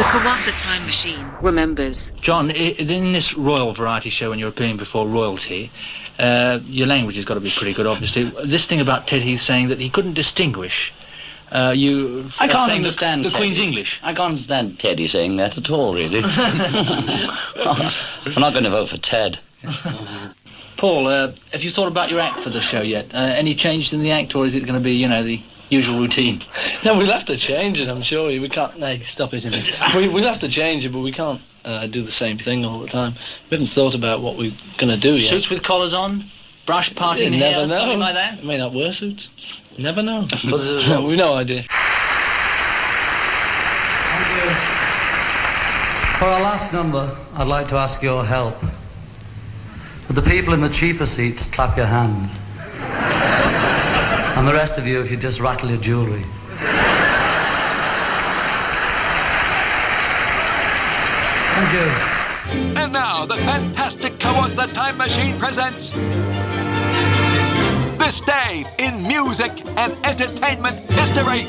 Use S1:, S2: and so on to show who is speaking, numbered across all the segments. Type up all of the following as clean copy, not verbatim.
S1: Kawatha Time Machine remembers.
S2: John, in this royal variety show when you're appearing before royalty, your language has got to be pretty good, obviously. This thing about Ted Heath saying that he couldn't distinguish. I
S3: can't understand
S2: the Queen's English.
S3: I can't understand Teddy saying that at all, really. I'm not going to vote for Ted.
S2: Paul, have you thought about your act for the show yet? Any changes in the act, or is it going to be, the usual routine?
S4: No, we'll have to change it, I'm sure. We can't... No, stop it. We'll have to change it, but we can't do the same thing all the time. We haven't thought about what we're going to do yet.
S2: Suits with collars on? Brush parting hair?
S4: Never know.
S2: Something like that?
S4: I may not wear suits. Never know. We've no idea.
S5: For our last number, I'd like to ask your help. Would the people in the cheaper seats clap your hands? And the rest of you, if you just rattle your jewellery. Thank you.
S6: And now, the fantastic Kawatha Time Machine presents This Day in Music and Entertainment History.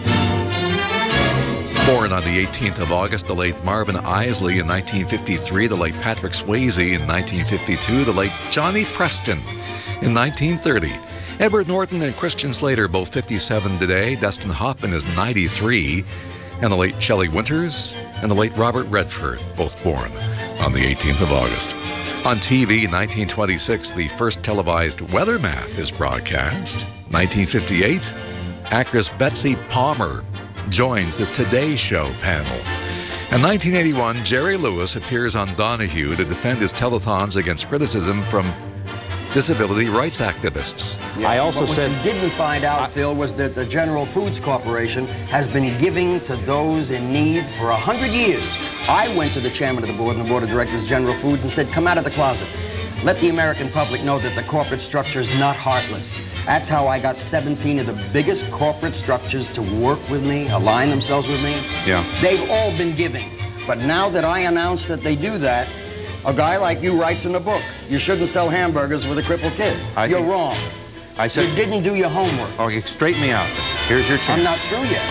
S7: Born on the 18th of August, the late Marvin Isley in 1953, the late Patrick Swayze in 1952, the late Johnny Preston in 1930. Edward Norton and Christian Slater, both 57 today. Dustin Hoffman is 93. And the late Shelley Winters and the late Robert Redford, both born on the 18th of August. On TV in 1926, the first televised weather map is broadcast. 1958, actress Betsy Palmer joins the Today Show panel. In 1981, Jerry Lewis appears on Donahue to defend his telethons against criticism from disability rights activists.
S8: I also said what you didn't find out, Phil, was that the General Foods Corporation has been giving to those in need for 100 years. I went to the chairman of the board and the board of directors of General Foods and said, come out of the closet. Let the American public know that the corporate structure is not heartless. That's how I got 17 of the biggest corporate structures to work with me, align themselves with me.
S7: Yeah.
S8: They've all been giving. But now that I announce that they do that, a guy like you writes in a book, you shouldn't sell hamburgers with a crippled kid. You're wrong.
S9: I said...
S8: You didn't do your homework.
S9: Okay, straighten me out. Here's your chance.
S8: I'm not through yet.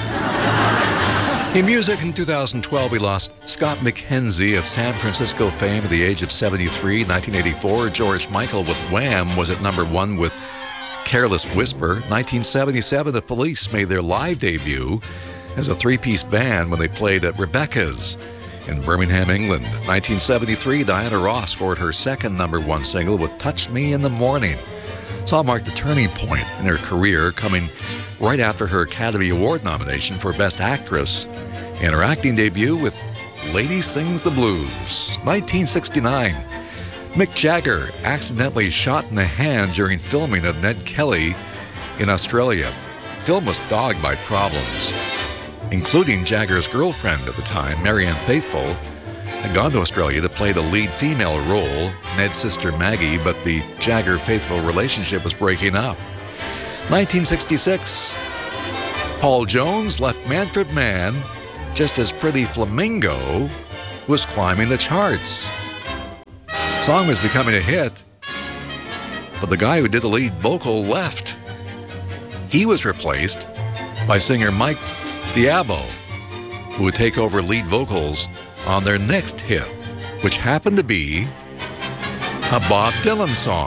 S9: Okay.
S7: In music in 2012, we lost Scott McKenzie of San Francisco fame at the age of 73. 1984, George Michael with Wham was at number one with Careless Whisper. 1977, the Police made their live debut as a three-piece band when they played at Rebecca's in Birmingham, England. 1973, Diana Ross scored her second number one single with Touch Me in the Morning. Saw marked a turning point in her career, coming right after her Academy Award nomination for Best Actress and her acting debut with Lady Sings the Blues. 1969, Mick Jagger accidentally shot in the hand during filming of Ned Kelly in Australia. The film was dogged by problems, including Jagger's girlfriend at the time, Marianne Faithfull, had gone to Australia to play the lead female role, Ned's sister Maggie, but the Jagger-Faithfull relationship was breaking up. 1966, Paul Jones left Manfred Mann just as Pretty Flamingo was climbing the charts. The song was becoming a hit, but the guy who did the lead vocal left. He was replaced by singer Mike Diabo, who would take over lead vocals on their next hit, which happened to be a Bob Dylan song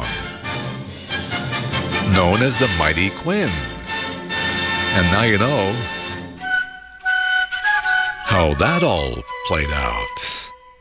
S7: known as The Mighty Quinn. And now you know how that all played out.